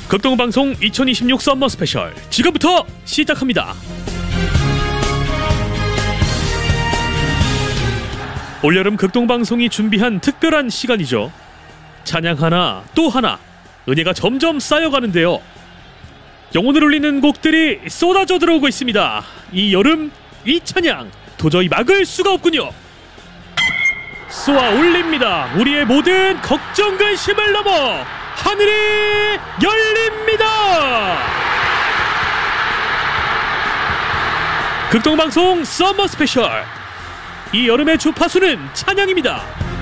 극동방송 2026 썸머 스페셜 지금부터 시작합니다. 올여름 극동방송이 준비한 특별한 시간이죠. 찬양 하나 또 하나, 은혜가 점점 쌓여가는데요. 영혼을 울리는 곡들이 쏟아져 들어오고 있습니다. 이 여름 이 찬양 도저히 막을 수가 없군요. 쏘아 올립니다. 우리의 모든 걱정 근심을 넘어 하늘이 열립니다. 극동방송 썸머 스페셜, 이 여름의 주파수는 찬양입니다.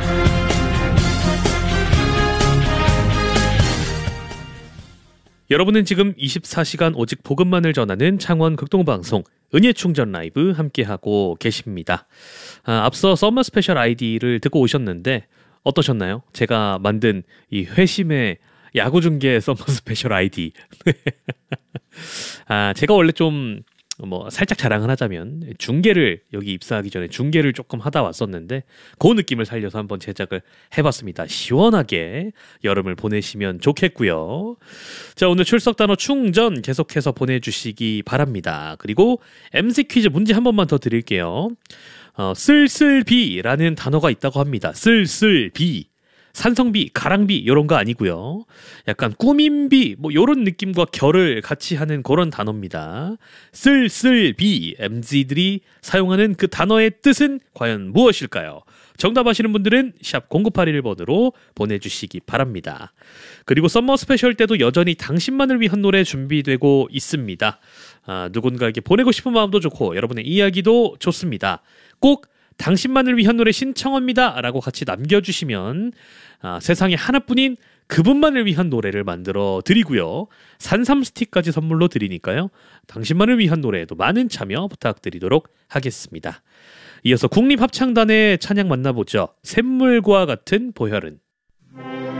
여러분은 지금 24시간 오직 복음만을 전하는 창원 극동방송 은혜충전 라이브 함께하고 계십니다. 앞서 썸머 스페셜 아이디를 듣고 오셨는데 어떠셨나요? 제가 만든 이 회심의 야구중계 썸머 스페셜 아이디. 제가 원래 좀 살짝 자랑을 하자면 중계를, 여기 입사하기 전에 중계를 조금 하다 왔었는데 그 느낌을 살려서 한번 제작을 해봤습니다. 시원하게 여름을 보내시면 좋겠고요. 자, 오늘 출석 단어 충전 계속해서 보내주시기 바랍니다. 그리고 MC 퀴즈 문제 한 번만 더 드릴게요. 쓸쓸비라는 단어가 있다고 합니다. 쓸쓸비, 산성비, 가랑비 이런 거 아니고요. 약간 꾸민비 이런 느낌과 결을 같이 하는 그런 단어입니다. 쓸쓸비, MZ들이 사용하는 그 단어의 뜻은 과연 무엇일까요? 정답하시는 분들은 샵 0981번으로 보내주시기 바랍니다. 그리고 썸머 스페셜 때도 여전히 당신만을 위한 노래 준비되고 있습니다. 누군가에게 보내고 싶은 마음도 좋고 여러분의 이야기도 좋습니다. 꼭 당신만을 위한 노래 신청합니다 라고 같이 남겨주시면 세상에 하나뿐인 그분만을 위한 노래를 만들어 드리고요. 산삼 스틱까지 선물로 드리니까요. 당신만을 위한 노래에도 많은 참여 부탁드리도록 하겠습니다. 이어서 국립합창단의 찬양 만나보죠. 샘물과 같은 보혈은.